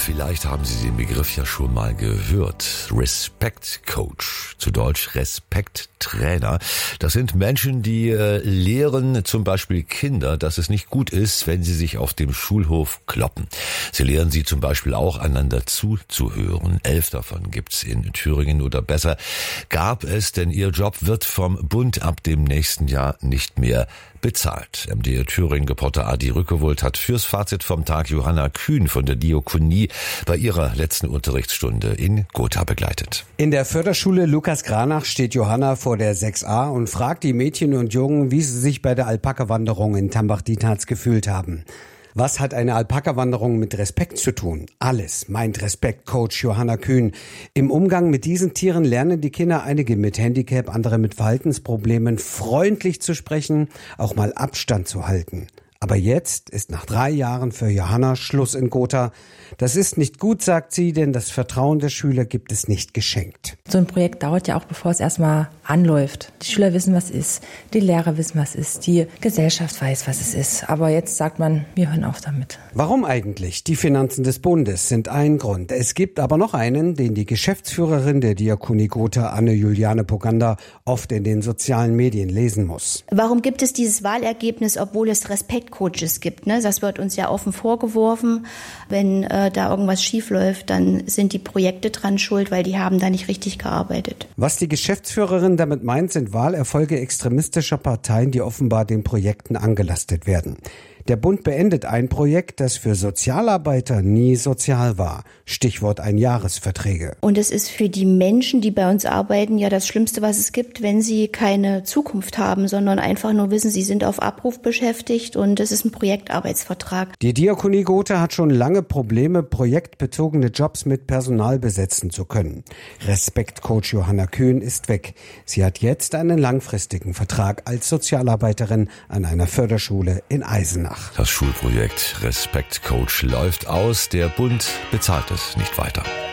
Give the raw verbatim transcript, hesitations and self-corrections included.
Vielleicht haben Sie den Begriff ja schon mal gehört. Respect Coach, zu Deutsch Respekt Trainer. Das sind Menschen, die äh, lehren zum Beispiel Kinder, dass es nicht gut ist, wenn sie sich auf dem Schulhof kloppen. Sie lehren sie zum Beispiel auch, einander zuzuhören. Elf davon gibt's in Thüringen oder besser gab es, denn ihr Job wird vom Bund ab dem nächsten Jahr nicht mehr bezahlt. M D R Thüringen-Reporter Adi Rückewold hat fürs Fazit vom Tag Johanna Kühn von der Diakonie bei ihrer letzten Unterrichtsstunde in Gotha begleitet. In der Förderschule Lukas Granach steht Johanna vor der sechs a und fragt die Mädchen und Jungen, wie sie sich bei der Alpaka-Wanderung in Tambach-Dietharz gefühlt haben. Was hat eine Alpaka-Wanderung mit Respekt zu tun? Alles, meint Respekt-Coach Johanna Kühn. Im Umgang mit diesen Tieren lernen die Kinder, einige mit Handicap, andere mit Verhaltensproblemen, freundlich zu sprechen, auch mal Abstand zu halten. Aber jetzt ist nach drei Jahren für Johanna Schluss in Gotha. Das ist nicht gut, sagt sie, denn das Vertrauen der Schüler gibt es nicht geschenkt. So ein Projekt dauert ja auch, bevor es erstmal anläuft. Die Schüler wissen, was es ist, die Lehrer wissen, was es ist, die Gesellschaft weiß, was es ist. Aber jetzt sagt man, wir hören auf damit. Warum eigentlich? Die Finanzen des Bundes sind ein Grund. Es gibt aber noch einen, den die Geschäftsführerin der Diakonie Gotha, Anne-Juliane Poganda, oft in den sozialen Medien lesen muss. Warum gibt es dieses Wahlergebnis, obwohl es Respekt-Coaches gibt? Ne? Das wird uns ja offen vorgeworfen. Wenn äh, da irgendwas schief läuft, dann sind die Projekte dran schuld, weil die haben da nicht richtig gearbeitet. Was die Geschäftsführerin damit meint, sind Wahlerfolge extremistischer Parteien, die offenbar den Projekten angelastet werden. Der Bund beendet ein Projekt, das für Sozialarbeiter nie sozial war. Stichwort Einjahresverträge. Und es ist für die Menschen, die bei uns arbeiten, ja das Schlimmste, was es gibt, wenn sie keine Zukunft haben, sondern einfach nur wissen, sie sind auf Abruf beschäftigt und es ist ein Projektarbeitsvertrag. Die Diakonie Gotha hat schon lange Probleme, projektbezogene Jobs mit Personal besetzen zu können. Respekt-Coach Johanna Kühn ist weg. Sie hat jetzt einen langfristigen Vertrag als Sozialarbeiterin an einer Förderschule in Eisenach. Das Schulprojekt Respekt Coach läuft aus. Der Bund bezahlt es nicht weiter.